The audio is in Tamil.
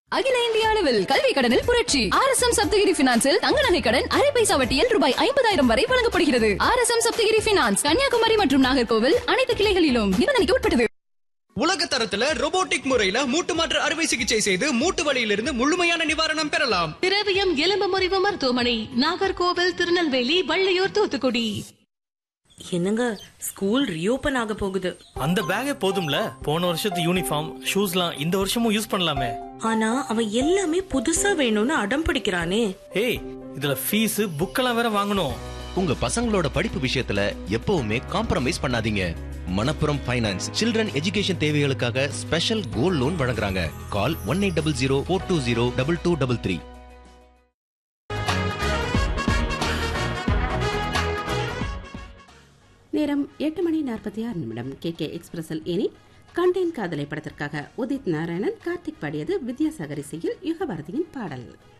அகில இந்திய அளவில் கல்வி கடனில் புரட்சி. RSM சப்தகிரி பினான்சில் தங்க நகை கடன் அரை பைசா வட்டியில் ரூபாய் 50,000 வரை வழங்கப்படுகிறது. RSM சப்தகிரி பினான்ஸ் கன்னியாகுமரி மற்றும் நாகர்கோவில் அனைத்து கிளைகளிலும் நிபந்தனைக்கு உட்பட்டது. உலக தரத்துல robotic முறையில மூட்டு மாற்று அறுவை சிகிச்சை செய்து மூட்டு வலியிலிருந்து முழுமையான நிவாரணம் பெறலாம். திரவியம் எலும்பு முறிவு மருத்துவமனை, நாகர்கோவில், திருநெல்வேலி, வள்ளியூர், தூத்துக்குடி. என்னங்க, ஸ்கூல் ரீஓபன் ஆக போகுது. அந்த பேக்கே போதும்ல, போன வருஷத்து யூனிஃபார்ம் ஷூஸ்லாம் இந்த வருஷமும் யூஸ் பண்ணலாமே. ஆனா அவன் எல்லாமே புதுசா வேணும்னு அடம் பிடிக்கிறானே. ஏய், இதுல ஃபீஸ் புக்கெல்லாம் வேற வாங்கணும். உங்க பசங்களோட படிப்பு விஷயத்துல எப்பவுமே காம்ப்ரமைஸ் பண்ணாதீங்க. மணப்புரம் ஃபைனான்ஸ் சில்ட்ரன் எஜுகேஷன் தேவைகளுக்காக ஸ்பெஷல் கோல்ட் லோன் வழங்குறாங்க. கால் 1800-420-2233. நேரம் 8:46. KK எக்ஸ்பிரஸில் இனி கண்டேன் காதலை படத்திற்காக உதித் நாராயணன், கார்த்திக் பாடியது, வித்யாசாகர் இசையில் யுகபாரதியின் பாடல்.